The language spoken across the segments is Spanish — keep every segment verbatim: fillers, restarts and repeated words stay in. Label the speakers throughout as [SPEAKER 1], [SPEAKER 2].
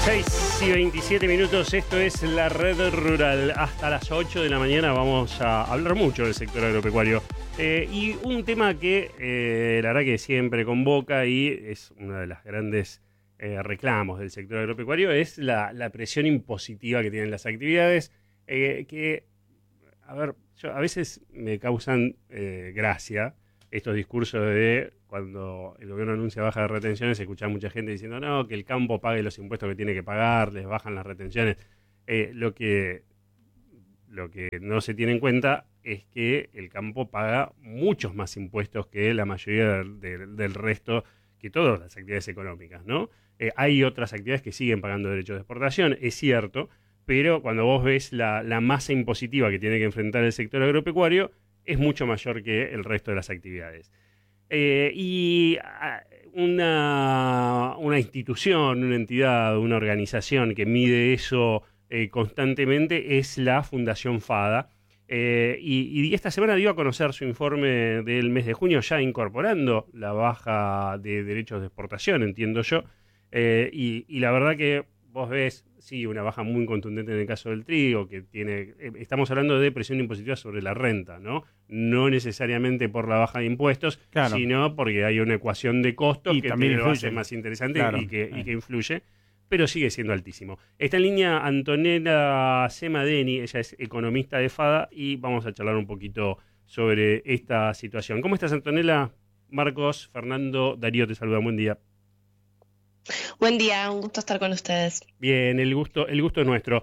[SPEAKER 1] seis y veintisiete minutos, esto es la Red Rural. Hasta las ocho de la mañana vamos a hablar mucho del sector agropecuario. Eh, y un tema que eh, la verdad que siempre convoca y es uno de los grandes eh, reclamos del sector agropecuario es la, la presión impositiva que tienen las actividades, eh, que, a ver, yo, a veces me causan eh, gracia estos discursos de cuando el gobierno anuncia baja de retenciones, se escucha a mucha gente diciendo no, que el campo pague los impuestos que tiene que pagar, les bajan las retenciones. Eh, lo que, lo que no se tiene en cuenta es que el campo paga muchos más impuestos que la mayoría del, del, del resto, que todas las actividades económicas, ¿no? Eh, hay otras actividades que siguen pagando derechos de exportación, es cierto, pero cuando vos ves la, la masa impositiva que tiene que enfrentar el sector agropecuario, es mucho mayor que el resto de las actividades. Eh, y una, una institución, una entidad, una organización que mide eso eh, constantemente es la Fundación FADA. Eh, y, y esta semana dio a conocer su informe del mes de junio, ya incorporando la baja de derechos de exportación, entiendo yo. Eh, y, y la verdad que vos ves, sí, una baja muy contundente en el caso del trigo, que tiene, eh, estamos hablando de presión impositiva sobre la renta, ¿no? No necesariamente por la baja de impuestos, claro, sino porque hay una ecuación de costos y que también lo hace más interesante, claro, y, que, eh. y que influye, pero sigue siendo altísimo. Está en línea Antonella Semadeni, ella es economista de FADA, y vamos a charlar un poquito sobre esta situación. ¿Cómo estás, Antonella? Marcos, Fernando, Darío te saluda, buen día.
[SPEAKER 2] Buen día, un gusto estar con ustedes.
[SPEAKER 1] Bien, el gusto, el gusto es nuestro.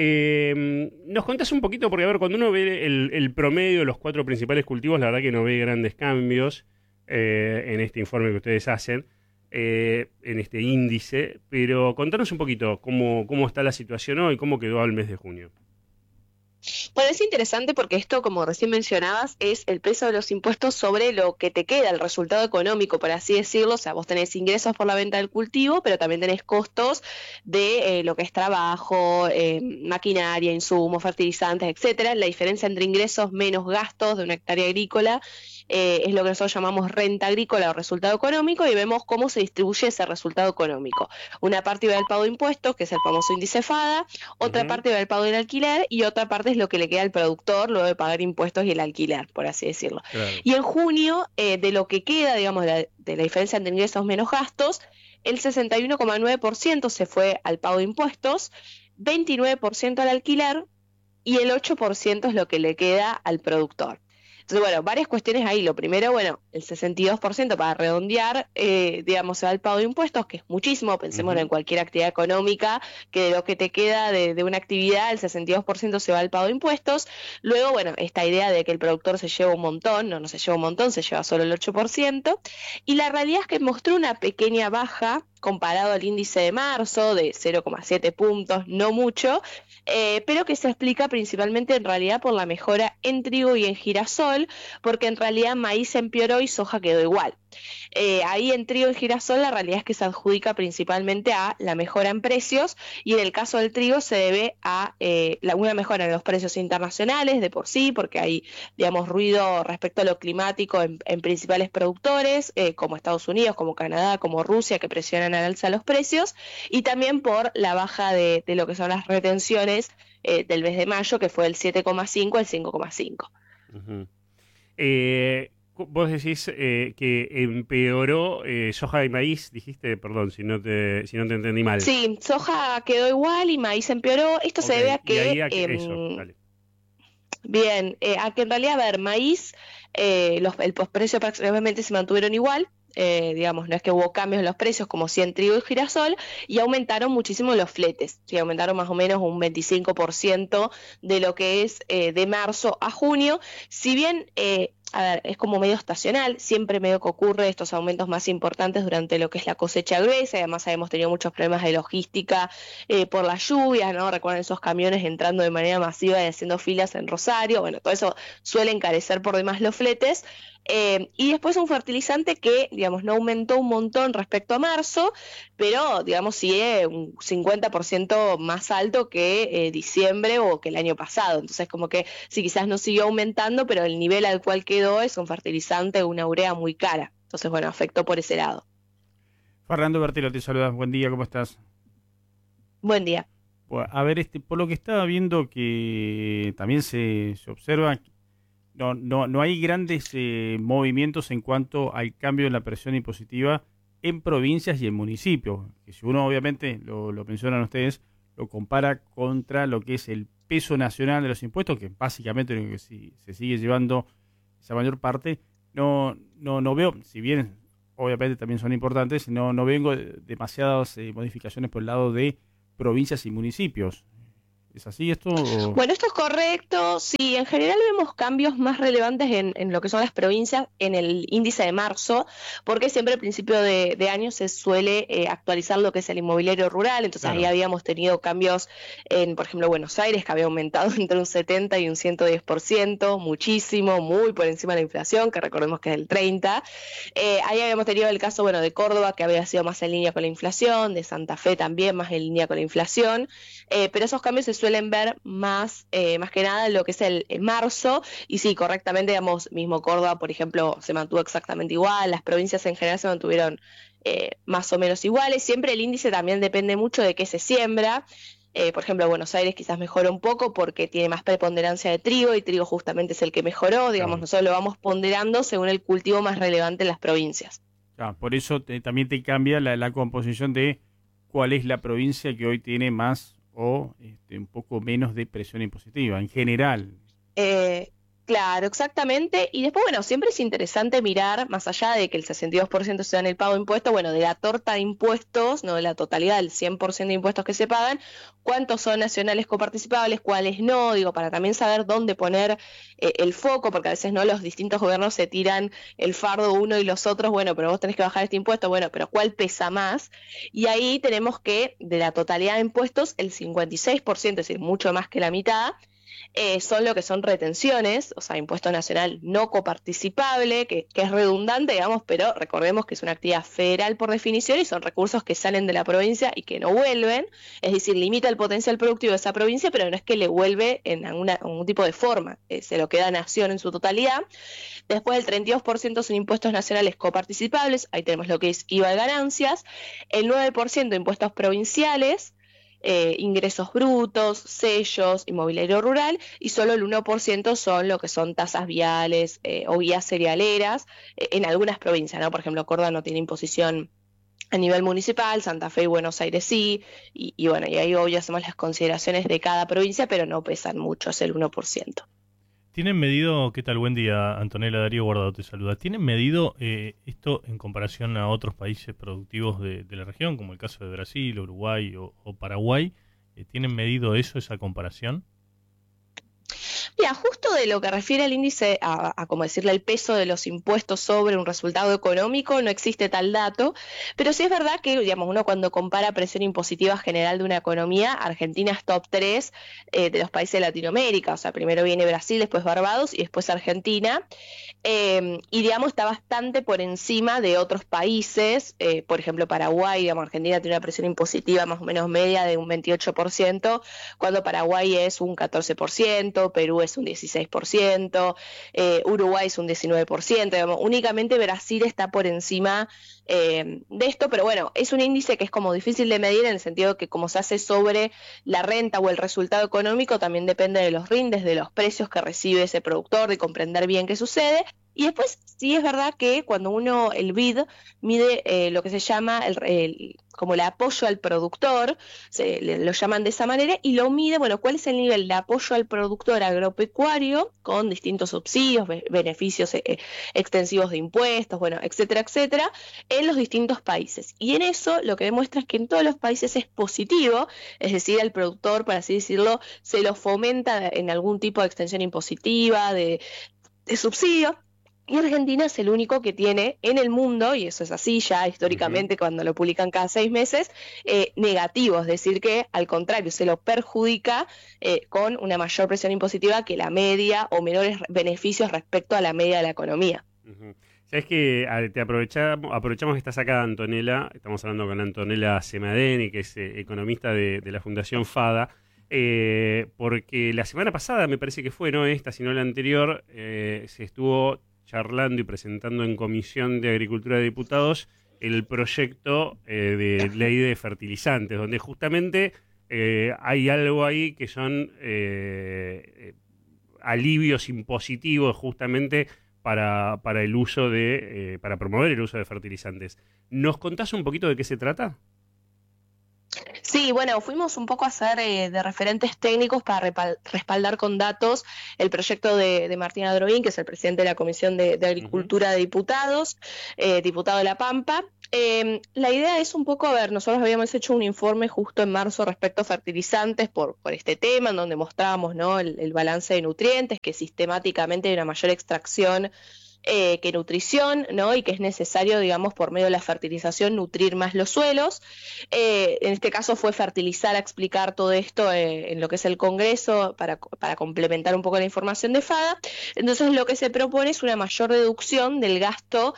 [SPEAKER 1] Eh, ¿Nos contás un poquito? Porque, a ver, cuando uno ve el, el promedio de los cuatro principales cultivos, la verdad que no ve grandes cambios eh, en este informe que ustedes hacen, eh, en este índice, pero contanos un poquito cómo, cómo está la situación hoy, cómo quedó al mes de junio.
[SPEAKER 2] Bueno, es interesante porque esto, como recién mencionabas, es el peso de los impuestos sobre lo que te queda, el resultado económico, por así decirlo. O sea, vos tenés ingresos por la venta del cultivo, pero también tenés costos de eh, lo que es trabajo, eh, maquinaria, insumos, fertilizantes, etcétera. La diferencia entre ingresos menos gastos de una hectárea agrícola eh, es lo que nosotros llamamos renta agrícola o resultado económico, y vemos cómo se distribuye ese resultado económico. Una parte va al pago de impuestos, que es el famoso índice FADA, otra uh-huh. parte va al pago del alquiler, y otra parte es lo que le queda al productor luego de pagar impuestos y el alquiler, por así decirlo. Claro. Y en junio, eh, de lo que queda, digamos, de la, de la diferencia entre ingresos menos gastos, el sesenta y uno coma nueve por ciento se fue al pago de impuestos, veintinueve por ciento al alquiler y el ocho por ciento es lo que le queda al productor. Entonces, bueno, varias cuestiones ahí. Lo primero, bueno, el sesenta y dos por ciento para redondear, eh, digamos, se va al pago de impuestos, que es muchísimo. Pensemos uh-huh. en cualquier actividad económica, que de lo que te queda de, de una actividad, el sesenta y dos por ciento se va al pago de impuestos. Luego, bueno, esta idea de que el productor se lleva un montón, no, no se lleva un montón, se lleva solo el ocho por ciento. Y la realidad es que mostró una pequeña baja comparado al índice de marzo de cero coma siete puntos, no mucho, eh, pero que se explica principalmente en realidad por la mejora en trigo y en girasol, porque en realidad maíz empeoró y soja quedó igual. Eh, ahí en trigo y girasol la realidad es que se adjudica principalmente a la mejora en precios, y en el caso del trigo se debe a eh, la, una mejora en los precios internacionales de por sí, porque hay, digamos, ruido respecto a lo climático en, en principales productores, eh, como Estados Unidos, como Canadá, como Rusia, que presionan al alza los precios, y también por la baja de, de lo que son las retenciones eh, del mes de mayo, que fue del siete coma cinco al cinco coma cinco.
[SPEAKER 1] Uh-huh. Eh... Vos decís eh, que empeoró eh, soja y maíz, dijiste, perdón, si no te si no te entendí mal.
[SPEAKER 2] Sí, soja quedó igual y maíz empeoró. Esto okay. se debe a que...
[SPEAKER 1] Y ahí a que
[SPEAKER 2] eh,
[SPEAKER 1] eso, dale.
[SPEAKER 2] Bien, eh, a que en realidad, a ver, maíz, eh, los, el precio prácticamente se mantuvieron igual. Eh, digamos, no es que hubo cambios en los precios como si en trigo y girasol, y aumentaron muchísimo los fletes, sí, aumentaron más o menos un veinticinco por ciento de lo que es eh, de marzo a junio. Si bien eh, a ver, es como medio estacional, siempre medio que ocurre estos aumentos más importantes durante lo que es la cosecha gruesa, y además hemos tenido muchos problemas de logística eh, por las lluvias, ¿no? Recuerden esos camiones entrando de manera masiva y haciendo filas en Rosario. Bueno, todo eso suele encarecer por demás los fletes. Eh, y después un fertilizante que, digamos, no aumentó un montón respecto a marzo, pero, digamos, sigue un cincuenta por ciento más alto que eh, diciembre o que el año pasado. Entonces, como que sí, quizás no siguió aumentando, pero el nivel al cual quedó es un fertilizante, una urea muy cara. Entonces, bueno, afectó por ese lado.
[SPEAKER 3] Fernando Bertelo te saluda. Buen día, ¿cómo estás?
[SPEAKER 2] Buen día.
[SPEAKER 3] A ver, este, por lo que estaba viendo que también se, se observa, no, no, no hay grandes eh, movimientos en cuanto al cambio de la presión impositiva en provincias y en municipios. Que si uno obviamente, lo, lo mencionan ustedes, lo compara contra lo que es el peso nacional de los impuestos, que básicamente lo que si, se sigue llevando esa mayor parte, no, no, no veo, si bien obviamente también son importantes, no, no vengo demasiadas eh, modificaciones por el lado de provincias y municipios. ¿Es así esto? O...
[SPEAKER 2] Bueno, esto es correcto. Sí, en general vemos cambios más relevantes en, en lo que son las provincias en el índice de marzo, porque siempre al principio de, de año se suele eh, actualizar lo que es el inmobiliario rural. Entonces claro, ahí habíamos tenido cambios en, por ejemplo, Buenos Aires, que había aumentado entre un setenta y un ciento diez por ciento, muchísimo, muy por encima de la inflación, que recordemos que es del treinta. Eh, ahí habíamos tenido el caso, bueno, de Córdoba, que había sido más en línea con la inflación, de Santa Fe también más en línea con la inflación, eh, pero esos cambios se suelen ver más, eh, más que nada en lo que es el, el marzo, y sí, correctamente, digamos, mismo Córdoba, por ejemplo, se mantuvo exactamente igual, las provincias en general se mantuvieron eh, más o menos iguales. Siempre el índice también depende mucho de qué se siembra. Eh, por ejemplo, Buenos Aires quizás mejora un poco porque tiene más preponderancia de trigo, y trigo justamente es el que mejoró, digamos, claro, nosotros lo vamos ponderando según el cultivo más relevante en las provincias.
[SPEAKER 3] Ah, por eso te, también te cambia la, la composición de cuál es la provincia que hoy tiene más o este, un poco menos de presión impositiva, en general.
[SPEAKER 2] Eh, claro, exactamente. Y después, bueno, siempre es interesante mirar, más allá de que el sesenta y dos por ciento sea en el pago de impuestos, bueno, de la torta de impuestos, no de la totalidad, del cien por ciento de impuestos que se pagan, cuántos son nacionales coparticipables, cuáles no, digo, para también saber dónde poner eh, el foco, porque a veces no los distintos gobiernos se tiran el fardo uno y los otros, bueno, pero vos tenés que bajar este impuesto, bueno, pero ¿cuál pesa más? Y ahí tenemos que, de la totalidad de impuestos, el cincuenta y seis por ciento, es decir, mucho más que la mitad, Eh, son lo que son retenciones, o sea, impuesto nacional no coparticipable, que, que es redundante, digamos, pero recordemos que es una actividad federal por definición y son recursos que salen de la provincia y que no vuelven, es decir, limita el potencial productivo de esa provincia, pero no es que le vuelve en alguna, algún tipo de forma, eh, se lo queda a nación en su totalidad. Después el treinta y dos por ciento son impuestos nacionales coparticipables, ahí tenemos lo que es I V A de ganancias, el nueve por ciento impuestos provinciales, Eh, ingresos brutos, sellos, inmobiliario rural, y solo el uno por ciento son lo que son tasas viales eh, o guías cerealeras eh, en algunas provincias, ¿no? Por ejemplo, Córdoba no tiene imposición a nivel municipal, Santa Fe y Buenos Aires sí, y, y bueno, y ahí obvio hacemos las consideraciones de cada provincia, pero no pesan mucho, es el uno por ciento.
[SPEAKER 4] ¿Tienen medido, qué tal, buen día, Antonella, Darío Guardado te saluda, ¿tienen medido eh, esto en comparación a otros países productivos de, de la región, como el caso de Brasil, Uruguay o, o Paraguay? Eh, ¿Tienen medido eso, esa comparación?
[SPEAKER 2] Mira, justo de lo que refiere el índice a, a como decirle el peso de los impuestos sobre un resultado económico, no existe tal dato, pero sí es verdad que, digamos, uno cuando compara presión impositiva general de una economía, Argentina es top tres eh, de los países de Latinoamérica, o sea, primero viene Brasil, después Barbados y después Argentina, eh, y digamos está bastante por encima de otros países, eh, por ejemplo Paraguay, digamos, Argentina tiene una presión impositiva más o menos media de un veintiocho por ciento, cuando Paraguay es un catorce por ciento, Perú es un dieciséis por ciento, eh, Uruguay es un diecinueve por ciento, digamos, únicamente Brasil está por encima eh, de esto, pero bueno, es un índice que es como difícil de medir en el sentido que como se hace sobre la renta o el resultado económico, también depende de los rindes, de los precios que recibe ese productor, de comprender bien qué sucede. Y después sí es verdad que cuando uno, el B I D, mide eh, lo que se llama el, el, como el apoyo al productor, se, le, lo llaman de esa manera, y lo mide, bueno, cuál es el nivel de apoyo al productor agropecuario con distintos subsidios, be beneficios eh, extensivos de impuestos, bueno, etcétera, etcétera, en los distintos países. Y en eso lo que demuestra es que en todos los países es positivo, es decir, al productor, por así decirlo, se lo fomenta en algún tipo de extensión impositiva, de, de subsidio. Y Argentina es el único que tiene en el mundo, y eso es así ya históricamente, uh-huh, cuando lo publican cada seis meses, eh, negativo, es decir que al contrario se lo perjudica eh, con una mayor presión impositiva que la media o menores beneficios respecto a la media de la economía.
[SPEAKER 1] Uh-huh. Sabes que te aprovechamos, aprovechamos que estás acá, Antonella, estamos hablando con Antonella Semadeni, que es eh, economista de, de la Fundación FADA, eh, porque la semana pasada, me parece que fue, no esta, sino la anterior, eh, se estuvo charlando y presentando en Comisión de Agricultura de Diputados el proyecto eh, de ley de fertilizantes, donde justamente eh, hay algo ahí que son eh, alivios impositivos justamente para, para el uso de, eh, para promover el uso de fertilizantes. ¿Nos contás un poquito de qué se trata?
[SPEAKER 2] Sí, bueno, fuimos un poco a hacer eh, de referentes técnicos para respaldar con datos el proyecto de, de Martín Adrovín, que es el presidente de la Comisión de, de Agricultura uh-huh. de Diputados, eh, diputado de La Pampa. Eh, la idea es un poco, a ver, nosotros habíamos hecho un informe justo en marzo respecto a fertilizantes por, por este tema, en donde mostrábamos, ¿no?, el, el balance de nutrientes, que sistemáticamente hay una mayor extracción Eh, que nutrición, ¿no? Y que es necesario, digamos, por medio de la fertilización, nutrir más los suelos. Eh, en este caso fue fertilizar a explicar todo esto eh, en lo que es el Congreso para, para complementar un poco la información de FADA. Entonces lo que se propone es una mayor reducción del gasto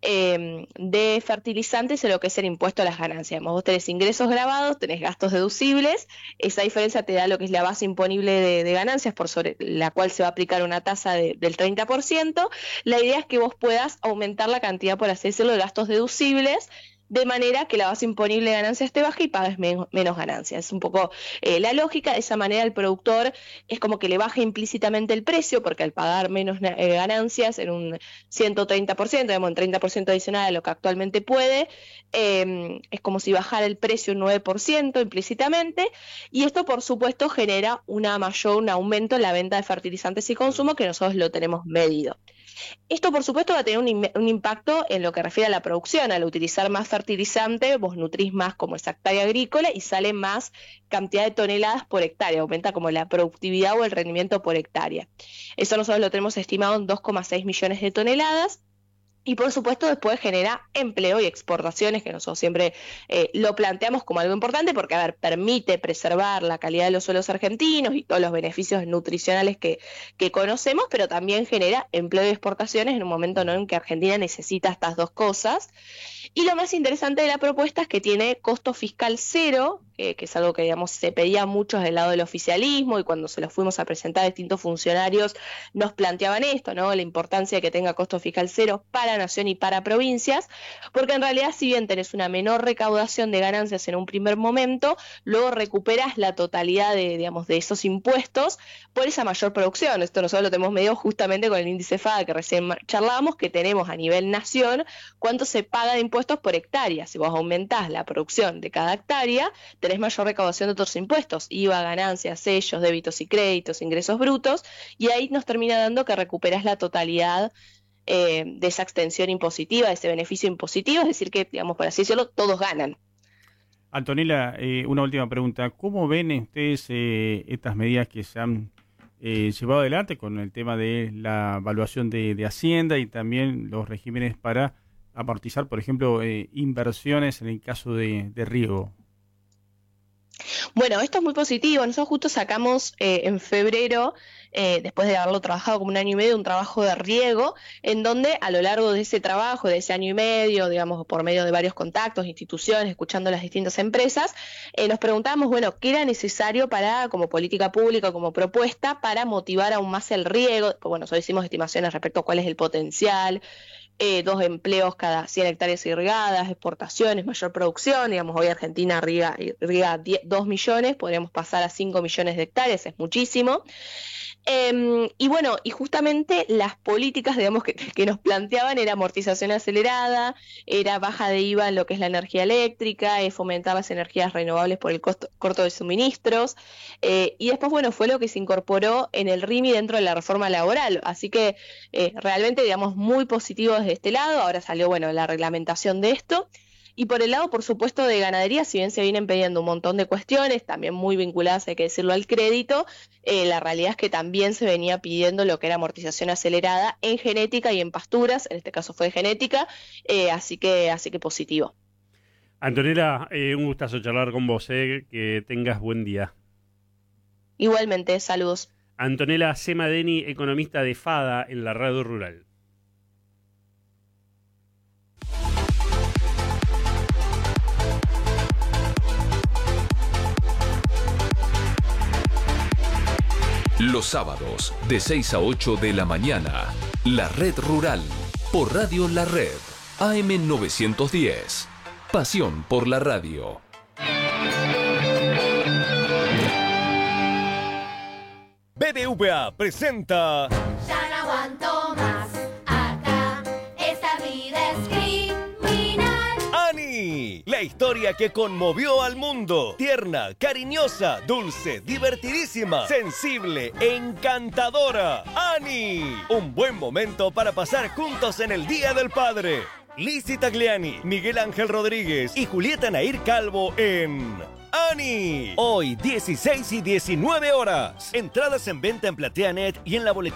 [SPEAKER 2] Eh, de fertilizantes en lo que es el impuesto a las ganancias. Vos tenés ingresos grabados, tenés gastos deducibles, esa diferencia te da lo que es la base imponible de, de ganancias por sobre la cual se va a aplicar una tasa de, del treinta por ciento. La idea es que vos puedas aumentar la cantidad, por así decirlo, de gastos deducibles, de manera que la base imponible de ganancias te baje y pagues men- menos ganancias. Es un poco eh, la lógica. De esa manera el productor es como que le baja implícitamente el precio, porque al pagar menos eh, ganancias en un ciento treinta por ciento, digamos, en treinta por ciento adicional a lo que actualmente puede, eh, es como si bajara el precio un nueve por ciento implícitamente, y esto por supuesto genera una mayor, un aumento en la venta de fertilizantes y consumo, que nosotros lo tenemos medido. Esto, por supuesto, va a tener un, un impacto en lo que refiere a la producción. Al utilizar más fertilizante, vos nutrís más como esa hectárea agrícola y sale más cantidad de toneladas por hectárea, aumenta como la productividad o el rendimiento por hectárea. Eso nosotros lo tenemos estimado en dos coma seis millones de toneladas. Y por supuesto después genera empleo y exportaciones, que nosotros siempre eh, lo planteamos como algo importante porque, a ver, permite preservar la calidad de los suelos argentinos y todos los beneficios nutricionales que, que conocemos, pero también genera empleo y exportaciones en un momento, ¿no?, en que Argentina necesita estas dos cosas. Y lo más interesante de la propuesta es que tiene costo fiscal cero, eh, que es algo que, digamos, se pedía mucho del lado del oficialismo, y cuando se lo fuimos a presentar a distintos funcionarios nos planteaban esto, ¿no?, la importancia de que tenga costo fiscal cero para nación y para provincias, porque en realidad, si bien tenés una menor recaudación de ganancias en un primer momento, luego recuperas la totalidad de, digamos, de esos impuestos por esa mayor producción. Esto nosotros lo tenemos medido justamente con el índice FADA que recién charlábamos, que tenemos a nivel nación cuánto se paga de impuestos por hectárea. Si vos aumentás la producción de cada hectárea, tenés mayor recaudación de otros impuestos, I V A, ganancias, sellos, débitos y créditos, ingresos brutos, y ahí nos termina dando que recuperás la totalidad eh, de esa extensión impositiva, de ese beneficio impositivo, es decir que, digamos, por así decirlo, todos ganan.
[SPEAKER 3] Antonella, eh, una última pregunta. ¿Cómo ven ustedes eh, estas medidas que se han eh, llevado adelante con el tema de la evaluación de, de Hacienda y también los regímenes para amortizar, por ejemplo, eh, inversiones en el caso de, de riego?
[SPEAKER 2] Bueno, esto es muy positivo. Nosotros justo sacamos eh, en febrero, eh, después de haberlo trabajado como un año y medio, un trabajo de riego, en donde a lo largo de ese trabajo, de ese año y medio, digamos, por medio de varios contactos, instituciones, escuchando las distintas empresas, eh, nos preguntábamos, bueno, ¿qué era necesario para, como política pública, como propuesta, para motivar aún más el riego? Bueno, nosotros hicimos estimaciones respecto a cuál es el potencial, Eh, dos empleos cada cien hectáreas irrigadas, exportaciones, mayor producción. Digamos, hoy Argentina riega, riega dos millones, podríamos pasar a cinco millones de hectáreas, es muchísimo. Eh, y bueno, y justamente las políticas, digamos, que, que nos planteaban era amortización acelerada, era baja de I V A en lo que es la energía eléctrica, eh, fomentar las energías renovables por el costo, corto de suministros, eh, y después, bueno, fue lo que se incorporó en el R I M I dentro de la reforma laboral, así que eh, realmente, digamos, muy positivo desde este lado. Ahora salió, bueno, la reglamentación de esto. Y por el lado, por supuesto, de ganadería, si bien se vienen pidiendo un montón de cuestiones, también muy vinculadas, hay que decirlo, al crédito, eh, la realidad es que también se venía pidiendo lo que era amortización acelerada en genética y en pasturas, en este caso fue genética, eh, así que así que positivo.
[SPEAKER 1] Antonella, eh, un gustazo charlar con vos, eh, que tengas buen día.
[SPEAKER 2] Igualmente, saludos.
[SPEAKER 1] Antonella Semadeni, economista de FADA en la Radio Rural.
[SPEAKER 5] Los sábados, de seis a ocho de la mañana, La Red Rural, por Radio La Red, A M novecientos diez. Pasión por la radio.
[SPEAKER 6] B B V A presenta...
[SPEAKER 7] Ya no aguanto más, acá esta vida es criminal.
[SPEAKER 6] ¡Annie! La historia que conmovió al mundo. Tierna, cariñosa, dulce, divertidísima, sensible, encantadora. ¡Annie! Un buen momento para pasar juntos en el Día del Padre. Lizzy Tagliani, Miguel Ángel Rodríguez y Julieta Nair Calvo en... ¡Annie! Hoy, dieciséis y diecinueve horas. Entradas en venta en PlateaNet y en la boletería.